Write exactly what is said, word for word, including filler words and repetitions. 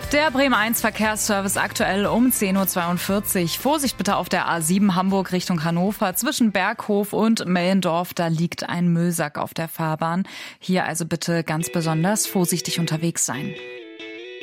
Der Bremen eins Verkehrsservice aktuell um zehn Uhr zweiundvierzig. Vorsicht bitte auf der A sieben Hamburg Richtung Hannover. Zwischen Berghof und Mellendorf, da liegt ein Müllsack auf der Fahrbahn. Hier also bitte ganz besonders vorsichtig unterwegs sein.